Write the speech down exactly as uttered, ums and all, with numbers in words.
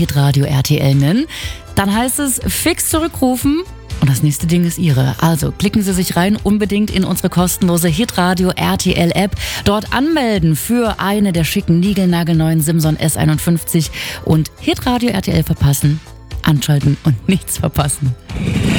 Hitradio R T L nennen, dann heißt es fix zurückrufen. Und das nächste Ding ist Ihre. Also klicken Sie sich rein, unbedingt in unsere kostenlose Hitradio R T L App. Dort anmelden für eine der schicken niegelnagelneuen Simson S einundfünfzig und Hitradio R T L verpassen, anschalten und nichts verpassen.